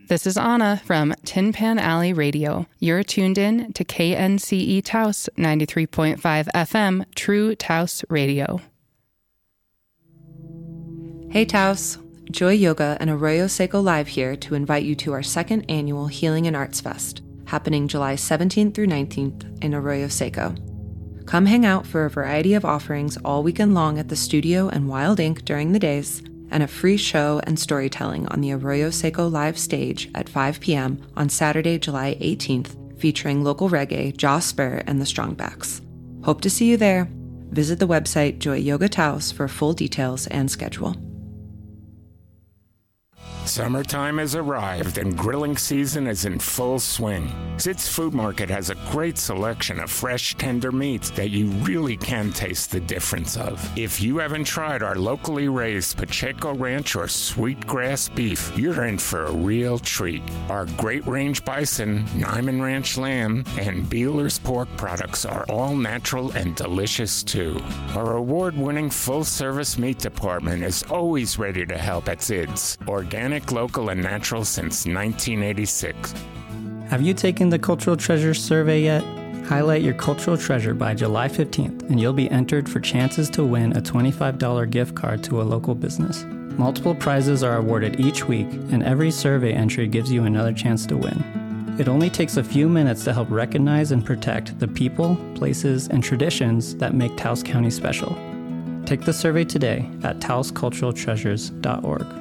This is Anna from Tin Pan Alley Radio. You're tuned in to KNCE Taos 93.5 FM, True Taos Radio. Hey Taos, Joy Yoga and Arroyo Seco Live here to invite you to our second annual Healing and Arts Fest, happening July 17th through 19th in Arroyo Seco. Come hang out for a variety of offerings all weekend long at the studio and Wild Ink during the days, and a free show and storytelling on the Arroyo Seco Live stage at 5 p.m. on Saturday, July 18th, featuring local reggae, Joss Spur, and the Strongbacks. Hope to see you there. Visit the website Joy Yoga Taos for full details and schedule. Summertime has arrived and grilling season is in full swing. Zit's Food Market has a great selection of fresh, tender meats that you really can taste the difference of. If you haven't tried our locally raised Pacheco Ranch or Sweetgrass beef, you're in for a real treat. Our Great Range bison, Nyman Ranch lamb, and Beeler's pork products are all natural and delicious too. Our award-winning full-service meat department is always ready to help at Zit's. Organic, local, and natural since 1986. Have you taken the Cultural Treasure survey yet? Highlight your cultural treasure by July 15th, and you'll be entered for chances to win a $25 gift card to a local business. Multiple prizes are awarded each week, and every survey entry gives you another chance to win. It only takes a few minutes to help recognize and protect the people, places, and traditions that make Taos County special. Take the survey today at taosculturaltreasures.org.